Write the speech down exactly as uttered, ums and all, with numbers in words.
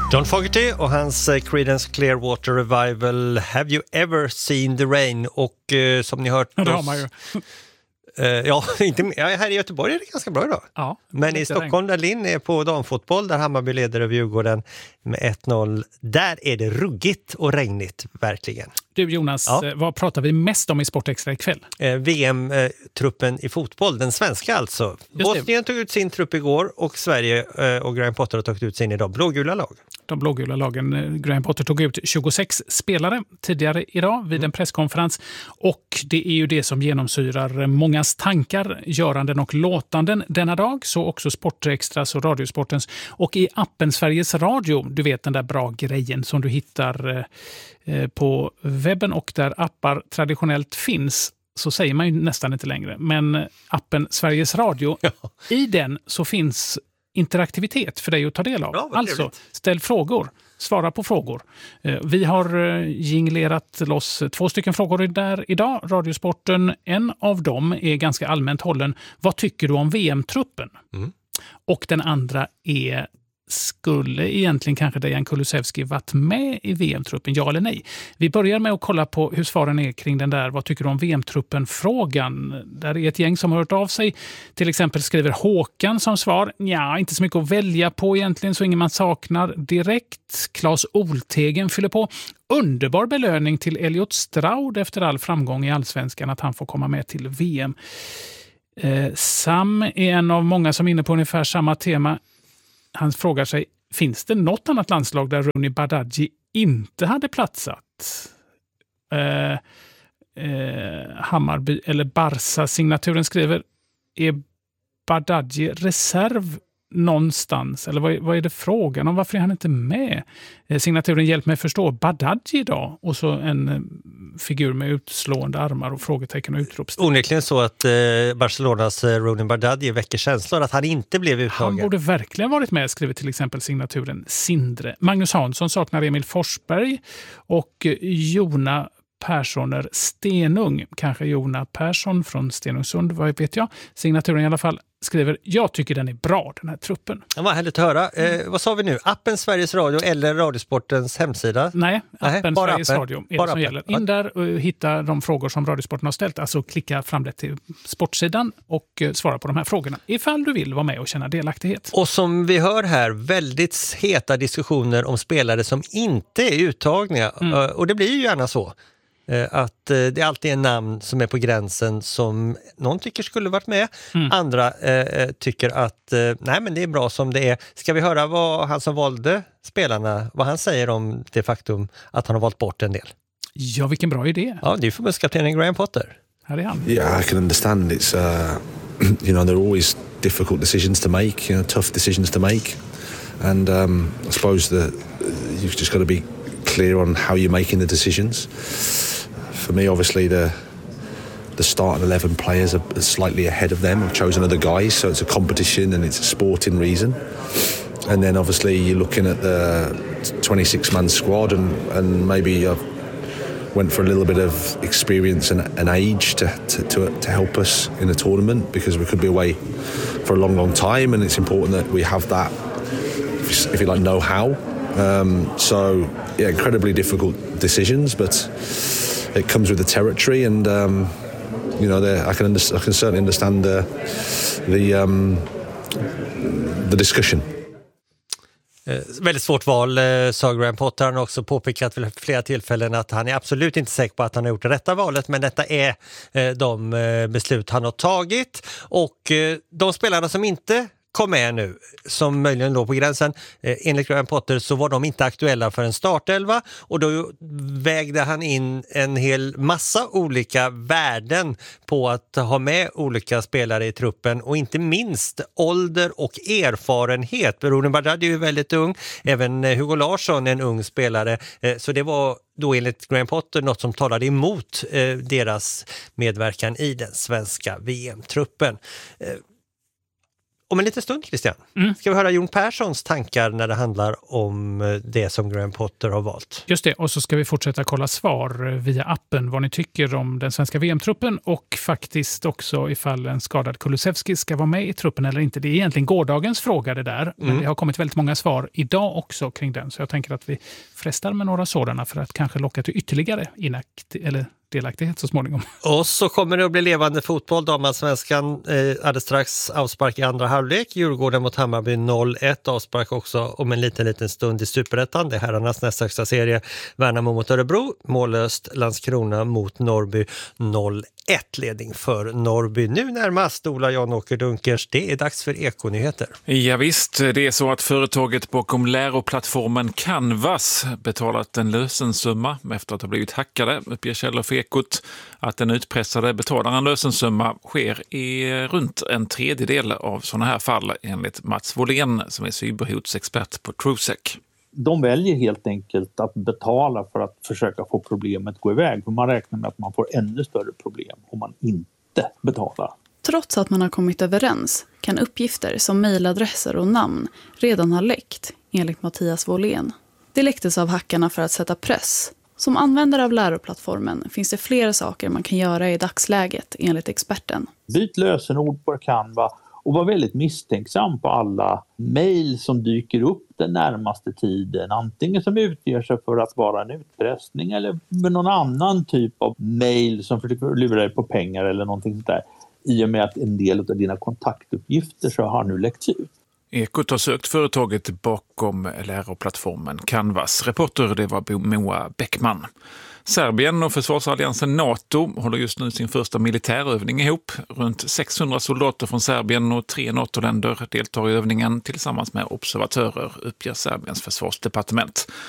John Fogerty och hans Creedence Clearwater Revival, Have You Ever Seen the Rain? Och eh, som ni hört... Ja, det har man ju. eh, ja, inte, ja, här i Göteborg är det ganska bra idag. Ja, men i Stockholm där Linn är på damfotboll, där Hammarby leder över Djurgården med ett noll. Där är det ruggigt och regnigt, verkligen. Du Jonas, ja. vad pratar vi mest om i Sportextra ikväll? Eh, V M-truppen i fotboll, den svenska alltså. Bosnien tog ut sin trupp igår och Sverige eh, och Graham Potter har tagit ut sin idag. Blågula lag. De blågula lagen. Graham Potter tog ut tjugosex spelare tidigare idag vid en presskonferens. Och det är ju det som genomsyrar mångas tankar, göranden och låtanden denna dag. Så också Sportextras och Radiosportens. Och i appen Sveriges Radio, du vet den där bra grejen som du hittar eh, på webben och där appar traditionellt finns, så säger man ju nästan inte längre. Men appen Sveriges Radio, ja. I den så finns interaktivitet för dig att ta del av. Ja, alltså, ställ frågor, svara på frågor. Vi har jinglerat loss två stycken frågor där idag. Radiosporten, en av dem är ganska allmänt hållen. Vad tycker du om V M-truppen? Mm. Och den andra är, skulle egentligen kanske Dejan Kulusevski varit med i V M-truppen, ja eller nej? Vi börjar med att kolla på hur svaren är kring den där vad tycker du om V M-truppen-frågan. Där är ett gäng som har hört av sig. Till exempel skriver Håkan som svar. Ja, inte så mycket att välja på egentligen, så ingen man saknar direkt. Claes Oltegen fyller på. Underbar belöning till Elliot Stroud efter all framgång i Allsvenskan att han får komma med till V M. Eh, Sam är en av många som är inne på ungefär samma tema. Han frågar sig, finns det något annat landslag där Rooney Bardghji inte hade platsat? Eh, eh, Hammarby eller Barca-signaturen skriver, är Bardghji reserv någonstans? Eller vad, vad är det frågan om? Varför är han inte med? Eh, signaturen hjälp mig förstå. Bardghji idag? Och så en eh, figur med utslående armar och frågetecken och utropstecken. Onekligen så att eh, Barcelonas eh, Rooney Bardghji väcker känslor att han inte blev uttagen. Han borde verkligen varit med, skriver till exempel signaturen Sindre. Magnus Hansson saknar Emil Forsberg och eh, Jona Perssoner Stenung, kanske Jona Persson från Stenungsund, vad vet jag. Signaturen i alla fall skriver, jag tycker den är bra, den här truppen. Ja, vad härligt att höra. Eh, vad sa vi nu? Appen Sveriges Radio eller Radiosportens hemsida? Nej, appen Nej, bara Sveriges appen. Radio är bara det som appen. gäller. In där och hitta de frågor som Radiosporten har ställt. Alltså klicka fram det till sportsidan och eh, svara på de här frågorna. Ifall du vill vara med och känna delaktighet. Och som vi hör här, väldigt heta diskussioner om spelare som inte är uttagna. Mm. Uh, och det blir ju gärna så. Att det är alltid en namn som är på gränsen som någon tycker skulle varit med. Mm. Andra eh, tycker att eh, nej, men det är bra som det är. Ska vi höra vad han som valde spelarna, vad han säger om det faktum att han har valt bort en del? Ja, vilken bra idé. Ja, det är förbundskaptenen Graham Potter. Här är han. Yeah, I can understand. It's uh, you know, there are always difficult decisions to make, you know, tough decisions to make. And um, I suppose that you've just got to be clear on how you're making the decisions. For me, obviously, the the starting eleven players are slightly ahead of them. I've chosen other guys, so it's a competition and it's a sporting reason. And then, obviously, you're looking at the twenty-six man squad, and, and maybe I went for a little bit of experience and, and age to, to, to, to help us in the tournament, because we could be away for a long, long time, and it's important that we have that, if you like, know-how. Um, so, yeah, incredibly difficult decisions, but it comes with the territory, and um, you know, I can under, I can certainly understand the the um, the discussion. Eh, väldigt svårt val, eh, sa Graham Potter. Han har också påpekat vid flera tillfällen att han är absolut inte säker på att han har gjort det rätta valet, men detta är eh, de eh, beslut han har tagit. Och eh, de spelarna som inte kom med nu, som möjligen låg på gränsen, eh, enligt Graham Potter så var de inte aktuella för en startelva, och då vägde han in en hel massa olika värden på att ha med olika spelare i truppen, och inte minst ålder och erfarenhet. Rooney Bardghji är ju väldigt ung, även Hugo Larsson är en ung spelare, eh, så det var då enligt Graham Potter något som talade emot eh, deras medverkan i den svenska V M-truppen. Eh, Om en liten stund, Christian, Mm. ska vi höra Jon Perssons tankar när det handlar om det som Graham Potter har valt. Just det, och så ska vi fortsätta kolla svar via appen vad ni tycker om den svenska V M-truppen och faktiskt också ifall en skadad Kulusevski ska vara med i truppen eller inte. Det är egentligen gårdagens fråga det där, men Mm. det har kommit väldigt många svar idag också kring den, så jag tänker att vi frestar med några sådana för att kanske locka till ytterligare inakt- eller delaktighet så småningom. Och så kommer det att bli levande fotboll. Damallsvenskan eh, hade strax avspark i andra halvlek. Djurgården mot Hammarby noll ett. Avspark också om en liten, liten stund i Superettan. Det är herrarnas nästa högsta serie. Värnamo mot Örebro. Mållöst Landskrona mot Norrby noll ett. Ledning för Norrby. Nu närmast Ola Jan-Åker Dunkers. Det är dags för Ekonyheter. Ja, visst, det är så att företaget bakom läroplattformen Canvas betalat en lösensumma efter att ha blivit hackade, uppger källor för Ekot. Att den utpressade betalar en lösensumma sker i runt en tredjedel av sådana här fall, enligt Mats Wåhlén som är cyberhotsexpert på TrueSec. De väljer helt enkelt att betala för att försöka få problemet att gå iväg. För man räknar med att man får ännu större problem om man inte betalar. Trots att man har kommit överens kan uppgifter som mejladresser och namn redan ha läckt, enligt Mattias Wåhlén. Det läcktes av hackarna för att sätta press. Som användare av läroplattformen finns det flera saker man kan göra i dagsläget, enligt experten. Byt lösenord på Canva och var väldigt misstänksam på alla mejl som dyker upp den närmaste tiden. Antingen som utger sig för att vara en utpressning eller med någon annan typ av mejl som försöker lura dig på pengar eller någonting sånt där. I och med att en del av dina kontaktuppgifter så har nu läckts ut. Ekot har sökt företaget bakom läroplattformen Canvas. Reporter det var Moa Bäckman. Serbien och försvarsalliansen NATO håller just nu sin första militärövning ihop. Runt sexhundra soldater från Serbien och tre NATO-länder deltar i övningen tillsammans med observatörer, uppger Serbiens försvarsdepartement.